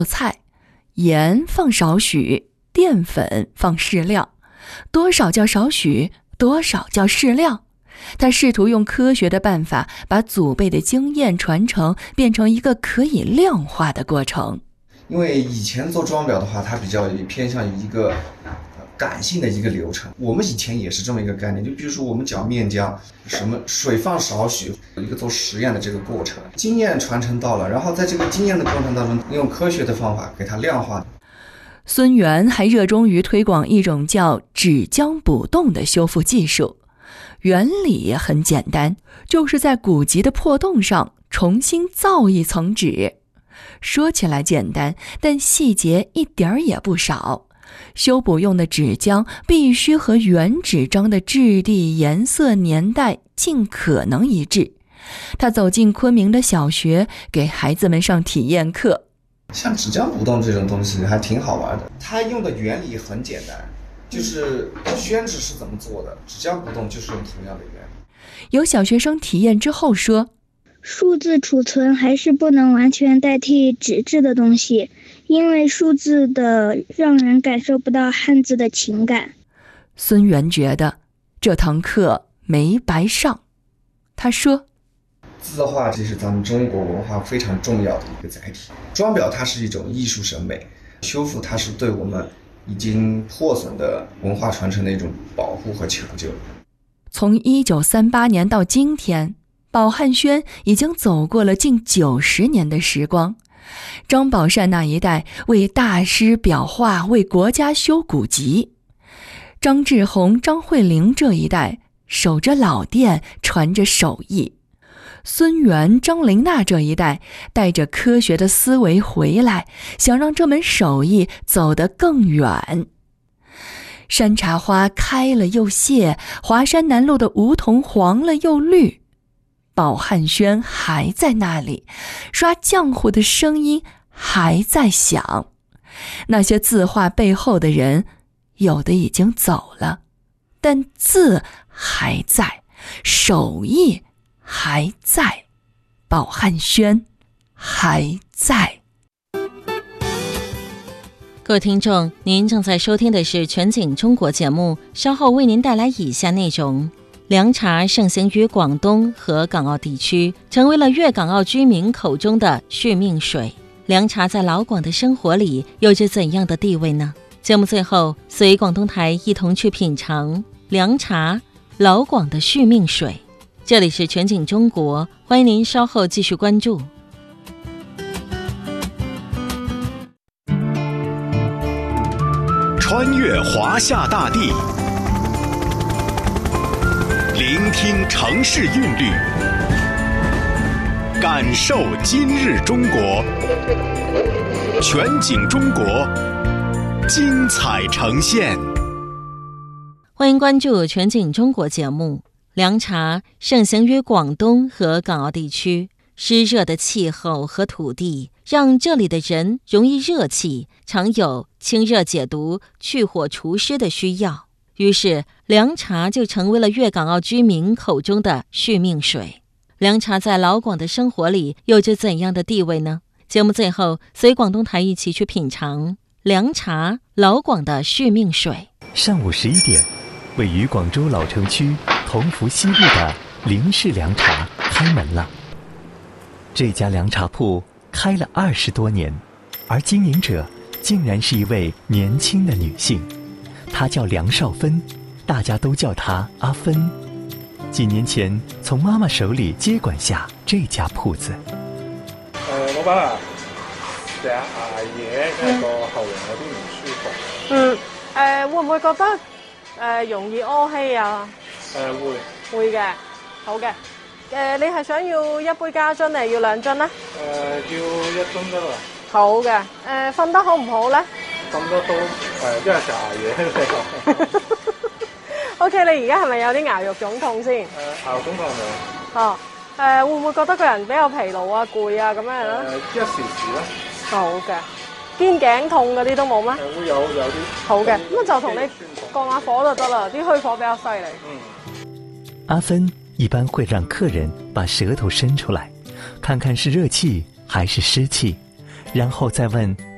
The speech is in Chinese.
菜，盐放少许，淀粉放适量，多少叫少许，多少叫适量。他试图用科学的办法把祖辈的经验传承变成一个可以量化的过程。 因为以前做装裱的话，它比较偏向于一个感性的一个流程。我们以前也是这么一个概念，就比如说我们搅面浆，什么水放少许，一个做实验的这个过程，经验传承到了，然后在这个经验的过程当中，用科学的方法给它量化。 孙元还热衷于推广一种叫纸浆补洞的修复技术，原理也很简单，就是在古籍的破洞上重新造一层纸。说起来简单，但细节一点儿也不少。修补用的纸浆必须和原纸张的质地、颜色、年代尽可能一致。他走进昆明的小学，给孩子们上体验课。 像纸浆补洞这种东西还挺好玩的，它用的原理很简单，就是宣纸是怎么做的，纸浆补洞就是用同样的原理。 有小学生体验之后说， 数字储存还是不能完全代替纸质的东西，因为数字的让人感受不到汉字的情感。 孙元觉得这堂课没白上。他说， 字画这是咱们中国文化非常重要的一个载体，装裱它是一种艺术审美，修复它是对我们已经破损的文化传承的一种保护和抢救。 从1938年到今天，宝汉轩已经走过了近90年的时光。张宝善那一代为大师裱画，为国家修古籍；张志宏、张惠玲这一代守着老店，传着手艺；孙元、张玲娜这一代带着科学的思维回来，想让这门手艺走得更远。山茶花开了又谢，华山南路的梧桐黄了又绿，宝汉轩还在那里，刷浆糊的声音还在响。那些字画背后的人，有的已经走了，但字还在，手艺还在，宝汉轩还在。 各位听众，您正在收听的是全景中国节目，稍后为您带来以下内容。凉茶盛行于广东和港澳地区，成为了粤港澳居民口中的续命水。凉茶在老广的生活里有着怎样的地位呢？节目最后，随广东台一同去品尝凉茶，老广的续命水。这里是全景中国，欢迎您稍后继续关注。 穿越华夏大地，聆听城市韵律，感受今日中国。全景中国，精彩呈现。 欢迎关注全景中国节目。凉茶盛行于广东和港澳地区，湿热的气候和土地让这里的人容易热气，常有清热解毒、去火除湿的需要。于是凉茶就成为了粤港澳居民口中的续命水。凉茶在老广的生活里有着怎样的地位呢？节目最后随广东台一起去品尝凉茶，老广的续命水。 上午11点，位于广州老城区同福西路的林氏凉茶开门了。这家凉茶铺开了20多年，而经营者竟然是一位年轻的女性，她叫梁少芬，大家都叫她阿芬。几年前从妈妈手里接管下这家铺子。 老闆啊，成日捱夜，因為個喉嚨有啲唔舒服。 會唔會覺得容易屙氣啊？會嘅，好嘅。你係想要一杯加樽定要2樽呢？ 要1樽得啦。 好嘅。瞓得好唔好咧？ 瞓得都因為成日捱夜。 OK， 你而家係咪有啲牙肉腫痛先？ 牙肉腫痛未？ 哦。會唔會覺得個人比較疲勞啊、攰啊咁樣啊？ 一時時啦。 好嘅。肩頸痛嗰啲都冇咩？ 會有啲。 好嘅，咁就同你降下火就得啦，啲虛火比較犀利。 阿芬一般会让客人把舌头伸出来，看看是热气还是湿气，然后再问